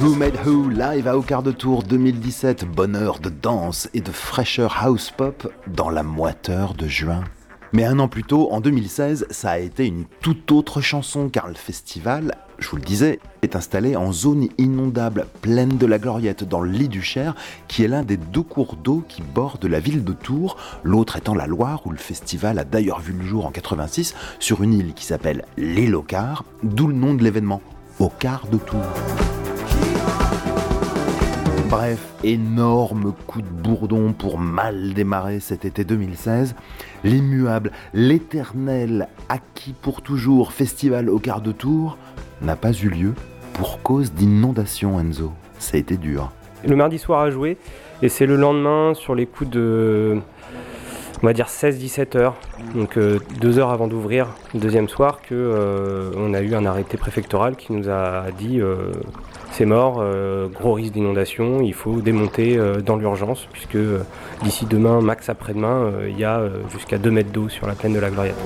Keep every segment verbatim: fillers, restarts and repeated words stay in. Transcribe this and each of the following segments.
Who Made Who live à Au Quart de Tour deux mille dix-sept, bonheur de danse et de fraîcheur house pop dans la moiteur de juin. Mais un an plus tôt, en deux mille seize, ça a été une toute autre chanson car le festival, je vous le disais, est installé en zone inondable, pleine de la Gloriette dans le lit du Cher, qui est l'un des deux cours d'eau qui bordent la ville de Tours, l'autre étant la Loire, où le festival a d'ailleurs vu le jour en quatre-vingt-six, sur une île qui s'appelle l'île Au Quart, d'où le nom de l'événement, Au Quart de Tours. Bref, énorme coup de bourdon pour mal démarrer cet été deux mille seize. L'immuable, l'éternel, acquis pour toujours festival Au Quart de Tours n'a pas eu lieu pour cause d'inondation, Enzo. Ça a été dur. Le mardi soir a joué et c'est le lendemain sur les coups de, on va dire seize à dix-sept heures, donc euh, deux heures avant d'ouvrir le deuxième soir, qu'on euh, a eu un arrêté préfectoral qui nous a dit euh, c'est mort, euh, gros risque d'inondation, il faut démonter euh, dans l'urgence puisque euh, d'ici demain, max après-demain, il euh, y a euh, jusqu'à deux mètres d'eau sur la plaine de la Gloriette.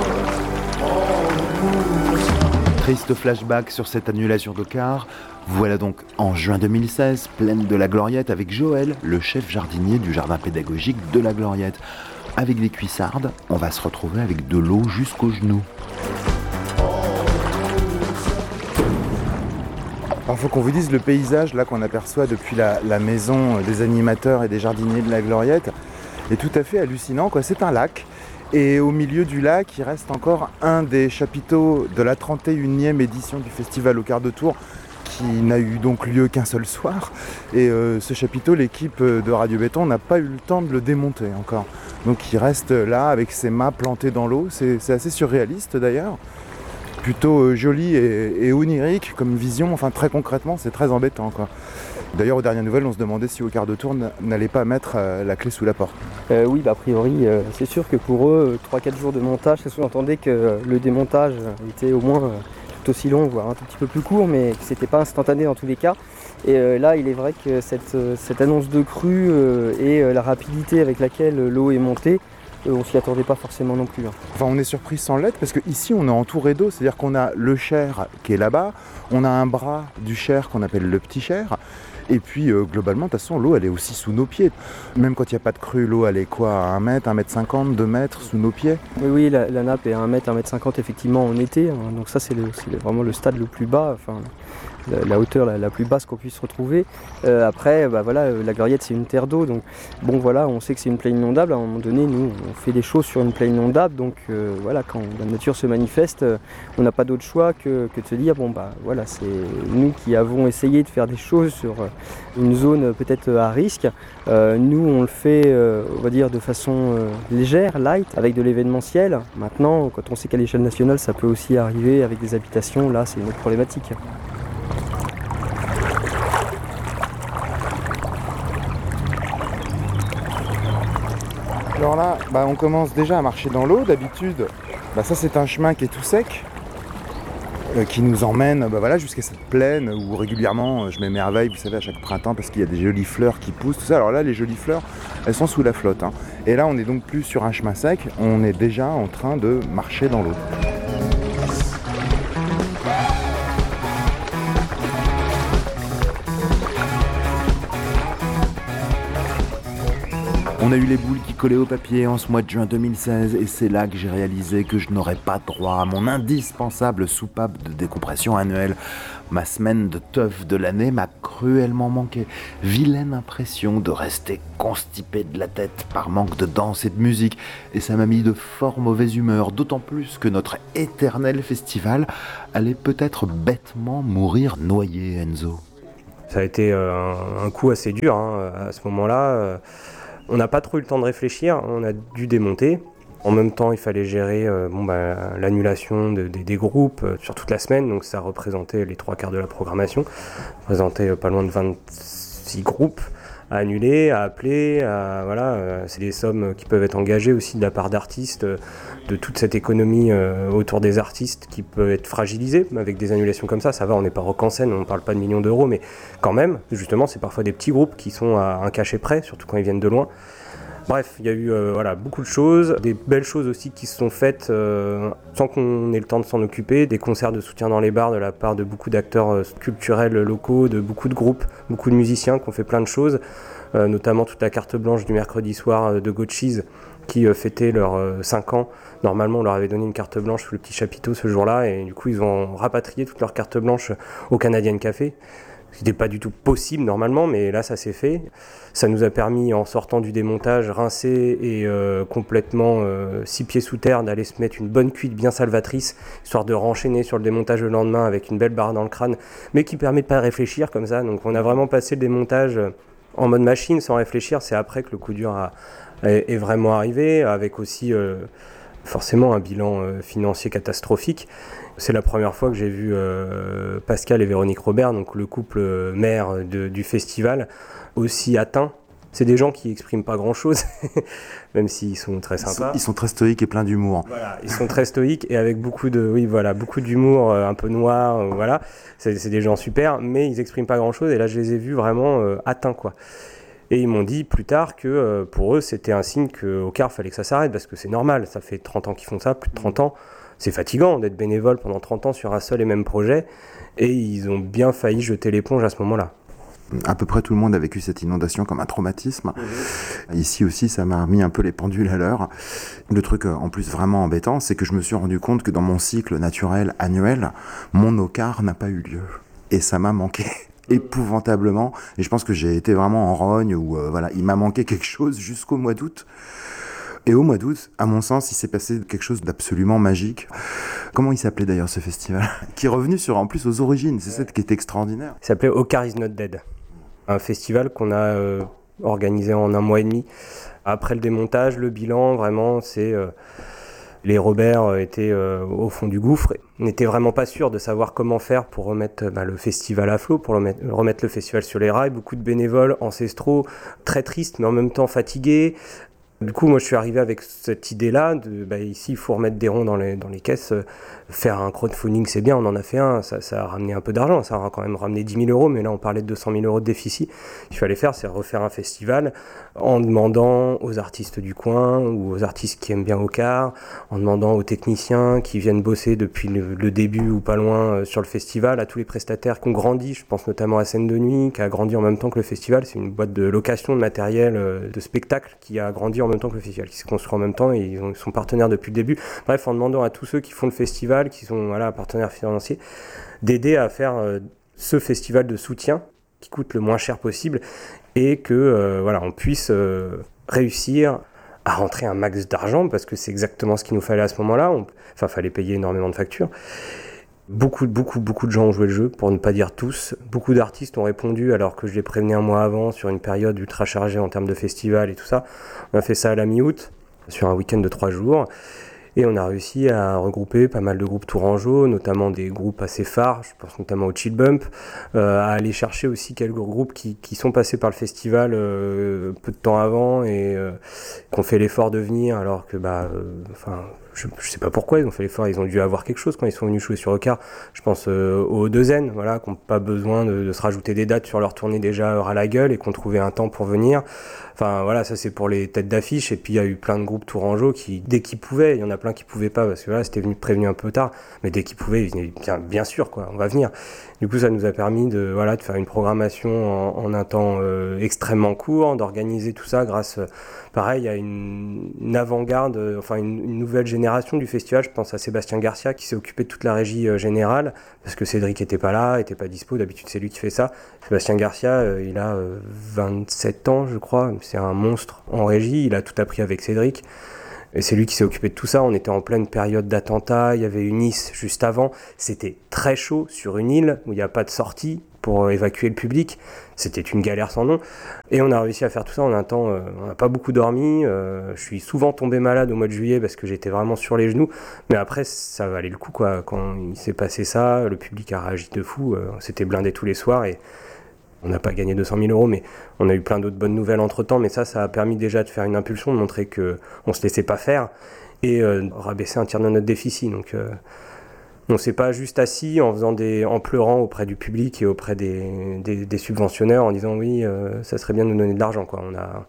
Triste flashback sur cette annulation de car. Voilà donc en juin deux mille seize, plaine de la Gloriette avec Joël, le chef jardinier du jardin pédagogique de la Gloriette. Avec des cuissardes, on va se retrouver avec de l'eau jusqu'aux genoux. Alors, faut qu'on vous dise le paysage là qu'on aperçoit depuis la, la maison des animateurs et des jardiniers de la Gloriette est tout à fait hallucinant, quoi. C'est un lac. Et au milieu du lac, il reste encore un des chapiteaux de la trente et unième édition du festival Au Quart de Tour qui n'a eu donc lieu qu'un seul soir. Et euh, ce chapiteau, l'équipe de Radio Béton n'a pas eu le temps de le démonter encore. Donc il reste là avec ses mâts plantés dans l'eau. C'est, c'est assez surréaliste d'ailleurs. Plutôt euh, joli et, et onirique comme vision. Enfin très concrètement, c'est très embêtant, quoi. D'ailleurs, aux dernières nouvelles, on se demandait si Au Quart de Tour n'allait pas mettre euh, la clé sous la porte. Euh, oui, bah, a priori, euh, c'est sûr que pour eux, trois à quatre jours de montage, ça sous-entendait que euh, le démontage était au moins euh, tout aussi long, voire un tout petit peu plus court, mais que c'était pas instantané dans tous les cas. Et euh, là, il est vrai que cette, euh, cette annonce de crue euh, et euh, la rapidité avec laquelle l'eau est montée, euh, on s'y attendait pas forcément non plus. Hein. Enfin, on est surpris sans l'être parce qu'ici, on est entouré d'eau, c'est-à-dire qu'on a le Cher qui est là-bas, on a un bras du Cher qu'on appelle le Petit Cher. Et puis euh, globalement, de toute façon, l'eau elle est aussi sous nos pieds. Même quand il n'y a pas de crue, l'eau elle est quoi, à un mètre, un mètre cinquante, deux mètres sous nos pieds? Oui, oui, la, la nappe est à un mètre, un mètre cinquante effectivement en été. Hein, donc ça c'est, le, c'est vraiment le stade le plus bas, enfin la, la hauteur la, la plus basse qu'on puisse retrouver. Euh, après, bah, voilà, la Gloriette c'est une terre d'eau, donc bon voilà, on sait que c'est une plaine inondable. À un moment donné, nous on fait des choses sur une plaine inondable, donc euh, voilà, quand la nature se manifeste, euh, on n'a pas d'autre choix que, que de se dire bon bah voilà, c'est nous qui avons essayé de faire des choses sur euh, une zone peut-être à risque. Euh, nous, on le fait, euh, on va dire, de façon euh, légère, light, avec de l'événementiel. Maintenant, quand on sait qu'à l'échelle nationale, ça peut aussi arriver avec des habitations, là, c'est une autre problématique. Alors là, bah, on commence déjà à marcher dans l'eau. D'habitude, bah, ça c'est un chemin qui est tout sec, euh, qui nous emmène bah, voilà, jusqu'à cette plaine où régulièrement je m'émerveille, vous savez, à chaque printemps, parce qu'il y a des jolies fleurs qui poussent, tout ça. Alors là, les jolies fleurs, elles sont sous la flotte. Hein. Et là, on n'est donc plus sur un chemin sec, on est déjà en train de marcher dans l'eau. On a eu les boules qui collaient au papier en ce mois de juin deux mille seize et c'est là que j'ai réalisé que je n'aurais pas droit à mon indispensable soupape de décompression annuelle. Ma semaine de teuf de l'année m'a cruellement manqué. Vilaine impression de rester constipé de la tête par manque de danse et de musique. Et ça m'a mis de fort mauvaise humeur, d'autant plus que notre éternel festival allait peut-être bêtement mourir noyé, Enzo. Ça a été euh, un, un coup assez dur hein, à ce moment-là. Euh, On n'a pas trop eu le temps de réfléchir, on a dû démonter. En même temps, il fallait gérer euh, bon, bah, l'annulation de, de, des groupes euh, sur toute la semaine, donc ça représentait les trois quarts de la programmation. Ça représentait euh, pas loin de vingt-six groupes à annuler, à appeler. À, voilà, euh, c'est des sommes qui peuvent être engagées aussi de la part d'artistes, euh, de toute cette économie euh, autour des artistes qui peut être fragilisée avec des annulations comme ça. Ça va, on n'est pas rock en scène, on ne parle pas de millions d'euros, mais quand même, justement, c'est parfois des petits groupes qui sont à un cachet près, surtout quand ils viennent de loin. Bref, il y a eu euh, voilà, beaucoup de choses, des belles choses aussi qui se sont faites euh, sans qu'on ait le temps de s'en occuper, des concerts de soutien dans les bars de la part de beaucoup d'acteurs euh, culturels locaux, de beaucoup de groupes, beaucoup de musiciens qui ont fait plein de choses, euh, notamment toute la carte blanche du mercredi soir euh, de Gotchis qui euh, fêtait leurs euh, cinq ans. Normalement, on leur avait donné une carte blanche sous le petit chapiteau ce jour-là et du coup, ils ont rapatrié toute leur carte blanche au Canadian Café. Ce n'était pas du tout possible normalement, mais là ça s'est fait. Ça nous a permis, en sortant du démontage, rincé et euh, complètement euh, six pieds sous terre, d'aller se mettre une bonne cuite bien salvatrice, histoire de renchaîner sur le démontage le lendemain avec une belle barre dans le crâne, mais qui permet de pas réfléchir comme ça. Donc on a vraiment passé le démontage en mode machine, sans réfléchir. C'est après que le coup dur a, est, est vraiment arrivé, avec aussi euh, forcément un bilan euh, financier catastrophique. C'est la première fois que j'ai vu euh, Pascal et Véronique Robert, donc le couple euh, mère de, du festival, aussi atteint. C'est des gens qui expriment pas grand-chose, même s'ils sont très sympas. Ils sont, ils sont très stoïques et pleins d'humour. Voilà, ils sont très stoïques et avec beaucoup de, oui, voilà, beaucoup d'humour, euh, un peu noir, euh, voilà. C'est, c'est des gens super, mais ils expriment pas grand-chose. Et là, je les ai vus vraiment euh, atteints, quoi. Et ils m'ont dit plus tard que euh, pour eux, c'était un signe qu'au C A R, fallait que ça s'arrête, parce que c'est normal. Ça fait trente ans qu'ils font ça, plus de trente ans. C'est fatigant d'être bénévole pendant trente ans sur un seul et même projet, et ils ont bien failli jeter l'éponge à ce moment-là. À peu près tout le monde a vécu cette inondation comme un traumatisme. Mmh. Ici aussi, ça m'a remis un peu les pendules à l'heure. Le truc en plus vraiment embêtant, c'est que je me suis rendu compte que dans mon cycle naturel annuel, mon O C A R n'a pas eu lieu. Et ça m'a manqué épouvantablement. Et je pense que j'ai été vraiment en rogne, où euh, voilà, il m'a manqué quelque chose jusqu'au mois d'août. Et au mois d'août, à mon sens, il s'est passé quelque chose d'absolument magique. Comment il s'appelait d'ailleurs ce festival ? Qui est revenu sur, en plus aux origines, c'est ça qui est extraordinaire. Il s'appelait O C A R is not dead. Un festival qu'on a euh, organisé en un mois et demi. Après le démontage, le bilan, vraiment, c'est... Euh, les Robert étaient euh, au fond du gouffre. On n'était vraiment pas sûr de savoir comment faire pour remettre bah, le festival à flot, pour remettre, remettre le festival sur les rails. Beaucoup de bénévoles ancestraux, très tristes, mais en même temps fatigués. Du coup, moi, je suis arrivé avec cette idée-là, de, bah, ici, il faut remettre des ronds dans les, dans les caisses. Euh, faire un crowdfunding, c'est bien, on en a fait un, ça, ça a ramené un peu d'argent, ça a quand même ramené dix mille euros, mais là, on parlait de deux cent mille euros de déficit. Ce qu'il fallait faire, c'est refaire un festival en demandant aux artistes du coin ou aux artistes qui aiment bien O C A R, en demandant aux techniciens qui viennent bosser depuis le, le début ou pas loin euh, sur le festival, à tous les prestataires qui ont grandi, je pense notamment à Scène de Nuit, qui a grandi en même temps que le festival. C'est une boîte de location de matériel, euh, de spectacle qui a grandi en même temps que le festival, qui s'est construit en même temps et ils, ont, ils sont partenaires depuis le début. Bref, en demandant à tous ceux qui font le festival, qui sont voilà, partenaires financiers, d'aider à faire euh, ce festival de soutien qui coûte le moins cher possible et que euh, voilà, on puisse euh, réussir à rentrer un max d'argent, parce que c'est exactement ce qu'il nous fallait à ce moment-là. On, enfin, fallait payer énormément de factures. Beaucoup, beaucoup, beaucoup de gens ont joué le jeu, pour ne pas dire tous. Beaucoup d'artistes ont répondu alors que je les prévenais un mois avant, sur une période ultra chargée en termes de festival et tout ça. On a fait ça à la mi-août, sur un week-end de trois jours. Et on a réussi à regrouper pas mal de groupes tourangeaux, notamment des groupes assez phares, je pense notamment au Chill Bump, euh, à aller chercher aussi quelques groupes qui, qui sont passés par le festival euh, peu de temps avant et euh, qui ont fait l'effort de venir, alors que bah, euh, enfin, je, je sais pas pourquoi ils ont fait l'effort, ils ont dû avoir quelque chose quand ils sont venus jouer sur O C A R. Je pense euh, aux deux N, voilà, qui n'ont pas besoin de, de se rajouter des dates sur leur tournée déjà ras la gueule et qui ont trouvé un temps pour venir. Enfin voilà, ça c'est pour les têtes d'affiche. Et puis il y a eu plein de groupes tourangeaux qui, dès qu'ils pouvaient, il y en a plein qui pouvaient pas parce que là c'était venu prévenu un peu tard, mais dès qu'ils pouvaient, ils venaient bien, bien sûr quoi, on va venir. Du coup ça nous a permis de voilà de faire une programmation en, en un temps euh, extrêmement court, d'organiser tout ça grâce, euh, pareil, à une, une avant-garde, euh, enfin une, une nouvelle génération du festival. Je pense à Sébastien Garcia qui s'est occupé de toute la régie euh, générale parce que Cédric était pas là, était pas dispo. D'habitude c'est lui qui fait ça. Sébastien Garcia, euh, il a euh, vingt-sept ans je crois. C'est un monstre en régie, il a tout appris avec Cédric. Et c'est lui qui s'est occupé de tout ça. On était en pleine période d'attentat, il y avait une Nice juste avant. C'était très chaud sur une île où il n'y a pas de sortie pour évacuer le public. C'était une galère sans nom. Et on a réussi à faire tout ça en un temps. Euh, on n'a pas beaucoup dormi. Euh, je suis souvent tombé malade au mois de juillet parce que j'étais vraiment sur les genoux. Mais après, ça valait le coup, quoi. Quand il s'est passé ça, le public a réagi de fou. Euh, c'était blindé tous les soirs et on n'a pas gagné deux cent mille euros, mais on a eu plein d'autres bonnes nouvelles entre-temps. Mais ça, ça a permis déjà de faire une impulsion, de montrer qu'on ne se laissait pas faire et euh, rabaisser un tiers de notre déficit. Donc, euh, on ne s'est pas juste assis en, faisant des, en pleurant auprès du public et auprès des, des, des subventionnaires en disant « oui, euh, ça serait bien de nous donner de l'argent ». On a,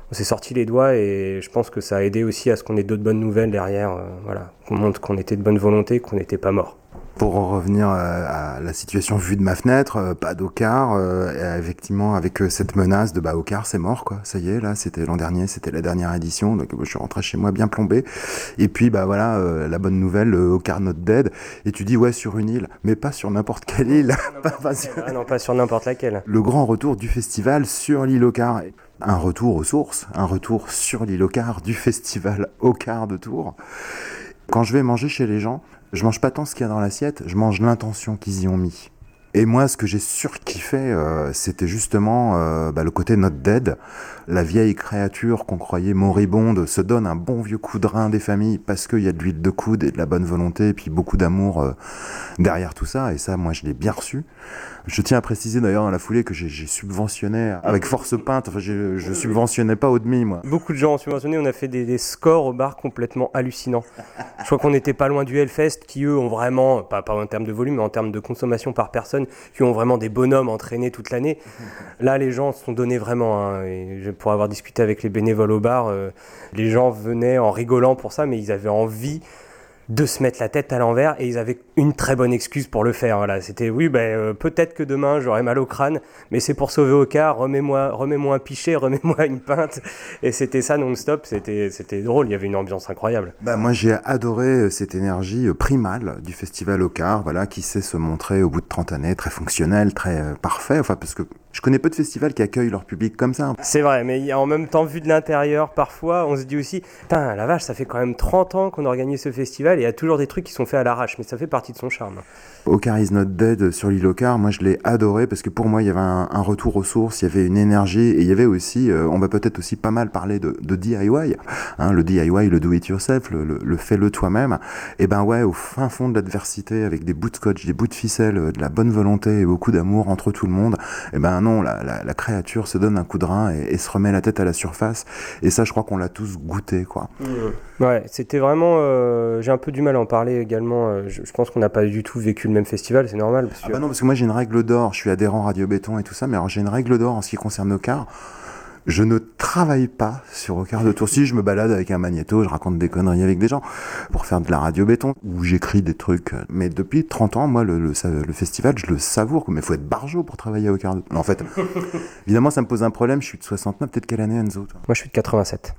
on s'est sorti les doigts et je pense que ça a aidé aussi à ce qu'on ait d'autres bonnes nouvelles derrière, euh, voilà, qu'on montre qu'on était de bonne volonté, qu'on n'était pas mort. Pour en revenir à la situation vue de ma fenêtre, euh, pas d'Okar, euh, effectivement avec euh, cette menace de bah Okar c'est mort quoi, ça y est là, c'était l'an dernier, c'était la dernière édition, donc je suis rentré chez moi bien plombé. Et puis bah voilà, euh, la bonne nouvelle, euh, Okar not dead. Et tu dis ouais sur une île, mais pas sur n'importe quelle île. pas, pas sur... Ah non, pas sur n'importe laquelle. Le grand retour du festival sur l'île Okar. Un retour aux sources, un retour sur l'île Okar du festival Okar de Tours. Quand je vais manger chez les gens, je mange pas tant ce qu'il y a dans l'assiette, je mange l'intention qu'ils y ont mis. Et moi, ce que j'ai surkiffé, euh, c'était justement euh, bah, le côté not dead. La vieille créature qu'on croyait moribonde se donne un bon vieux coup de rein des familles parce qu'il y a de l'huile de coude et de la bonne volonté et puis beaucoup d'amour euh, derrière tout ça. Et ça, moi, je l'ai bien reçu. Je tiens à préciser d'ailleurs dans la foulée que j'ai, j'ai subventionné avec force peinte. Enfin, j'ai, je subventionnais pas au demi, moi. Beaucoup de gens ont subventionné. On a fait des, des scores au bar complètement hallucinants. Je crois qu'on n'était pas loin du Hellfest, qui eux ont vraiment, pas, pas en termes de volume, mais en termes de consommation par personne, qui ont vraiment des bonhommes entraînés toute l'année. Là, les gens se sont donnés vraiment. Hein, et je, pour avoir discuté avec les bénévoles au bar, euh, les gens venaient en rigolant pour ça, mais ils avaient envie de se mettre la tête à l'envers et ils avaient une très bonne excuse pour le faire. Voilà, c'était oui, ben euh, peut-être que demain j'aurai mal au crâne, mais c'est pour sauver Okar. Remets-moi, remets-moi un pichet, remets-moi une pinte. Et c'était ça non-stop. C'était, c'était drôle. Il y avait une ambiance incroyable. Bah moi j'ai adoré cette énergie primale du festival Okar, voilà, qui sait se montrer au bout de trente années très fonctionnel, très euh, parfait. Enfin parce que je connais peu de festivals qui accueillent leur public comme ça. C'est vrai, mais en même temps, vu de l'intérieur, parfois, on se dit aussi, putain, la vache, ça fait quand même trente ans qu'on organise ce festival et il y a toujours des trucs qui sont faits à l'arrache, mais ça fait partie de son charme. Okar is not dead sur l'île Okar, moi je l'ai adoré parce que pour moi il y avait un, un retour aux sources, il y avait une énergie et il y avait aussi, euh, on va peut-être aussi pas mal parler de, de D I Y, hein, le D I Y, le do it yourself, le, le, le fais-le toi-même. Et ben ouais, au fin fond de l'adversité, avec des bouts de scotch, des bouts de ficelle, de la bonne volonté et beaucoup d'amour entre tout le monde, et ben non, la, la, la créature se donne un coup de rein et, et se remet la tête à la surface. Et ça, je crois qu'on l'a tous goûté, quoi. Mmh. Ouais, c'était vraiment, euh, j'ai un peu du mal à en parler également. Euh, je, je pense qu'on n'a pas du tout vécu le même festival, c'est normal. Parce que... Ah bah non, parce que moi j'ai une règle d'or, je suis adhérent Radio Béton et tout ça, mais alors j'ai une règle d'or en ce qui concerne Okar. Je ne travaille pas sur Okar de Tours. Si je me balade avec un magnéto, je raconte des conneries avec des gens pour faire de la radio béton, où j'écris des trucs. Mais depuis trente ans, moi, le, le, le festival, je le savoure. Mais il faut être barjot pour travailler à Okar de Tours. En fait, évidemment, ça me pose un problème. Je suis de soixante-neuf. Peut-être quelle année, Enzo, toi ? Moi, je suis de quatre-vingt-sept.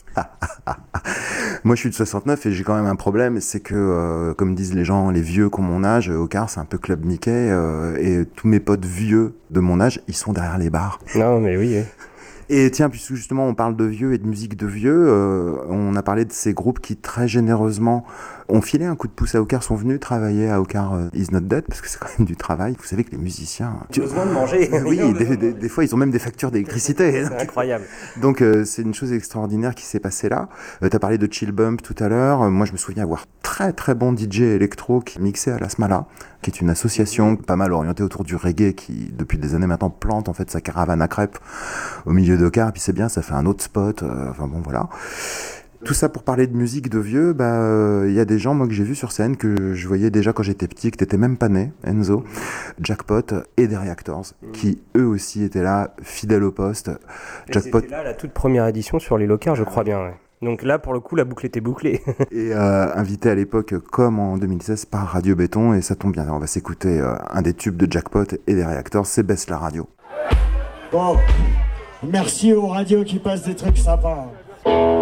Moi, je suis de soixante-neuf et j'ai quand même un problème. C'est que, euh, comme disent les gens, les vieux qui ont mon âge, Okar, c'est un peu Club Mickey. Euh, et tous mes potes vieux de mon âge, ils sont derrière les bars. Non, mais oui, oui. Et tiens, puisque justement on parle de vieux et de musique de vieux, euh, on a parlé de ces groupes qui très généreusement ont filé un coup de pouce à Okar, sont venus travailler à Okar euh, is not dead, parce que c'est quand même du travail. Vous savez que les musiciens... Tu as besoin de manger. Oui, des, des, des fois ils ont même des factures d'électricité. C'est incroyable. Donc euh, c'est une chose extraordinaire qui s'est passée là. Euh, tu as parlé de Chill Bump tout à l'heure. Euh, moi je me souviens avoir très très bon D J électro qui mixait à la Smala, qui est une association pas mal orientée autour du reggae qui depuis des années maintenant plante en fait sa caravane à crêpes au milieu d'Okar, et puis c'est bien, ça fait un autre spot, euh, enfin bon voilà. Tout ça pour parler de musique de vieux, bah il euh, y a des gens moi que j'ai vus sur scène que je voyais déjà quand j'étais petit, que t'étais même pas né, Enzo, Jackpot et des Reactors, mmh. qui eux aussi étaient là, fidèles au poste. Et Jackpot c'était là la toute première édition sur l'île Okar, je crois bien, ouais. Donc là, pour le coup, la boucle était bouclée. Et euh, invité à l'époque, comme en deux mille seize, par Radio Béton, et ça tombe bien, on va s'écouter euh, un des tubes de Jackpot et des Reactors, c'est Baisse la radio. Bon, merci aux radios qui passent des trucs sympas.